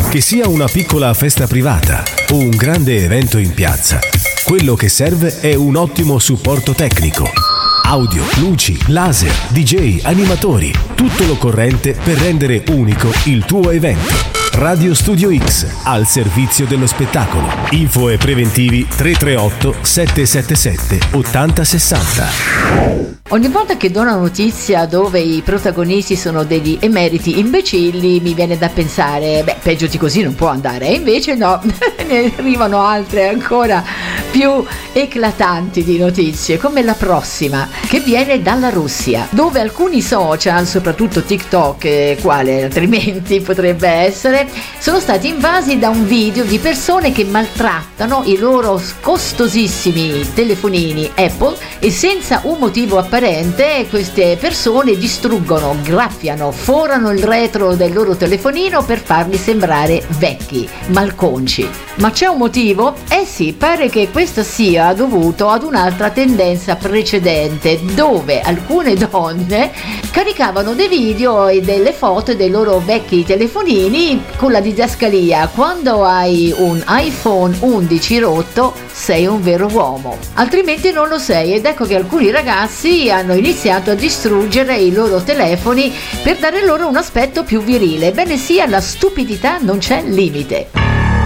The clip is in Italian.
Che sia una piccola festa privata o un grande evento in piazza, quello che serve è un ottimo supporto tecnico. Audio, luci, laser, DJ, animatori, tutto l'occorrente per rendere unico il tuo evento. Radio Studio X, al servizio dello spettacolo. Info e preventivi 338 777 8060. Ogni volta che do una notizia dove i protagonisti sono degli emeriti imbecilli, mi viene da pensare, peggio di così non può andare. E invece no, ne arrivano altre ancora più eclatanti di notizie, come la prossima, che viene dalla Russia, dove alcuni social, soprattutto TikTok, quale altrimenti potrebbe essere, sono stati invasi da un video di persone che maltrattano i loro costosissimi telefonini Apple e senza un motivo apparente queste persone distruggono, graffiano, forano il retro del loro telefonino per farli sembrare vecchi, malconci. Ma c'è un motivo? Eh sì, pare che questo sia dovuto ad un'altra tendenza precedente, dove alcune donne caricavano dei video e delle foto dei loro vecchi telefonini con la didascalia: quando hai un iPhone 11 rotto sei un vero uomo, altrimenti non lo sei. Ed ecco che alcuni ragazzi hanno iniziato a distruggere i loro telefoni per dare loro un aspetto più virile. Ebbene sì, alla stupidità non c'è limite.